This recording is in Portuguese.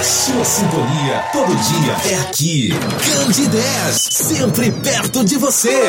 Sua sintonia todo dia é aqui. Candidez, sempre perto de você.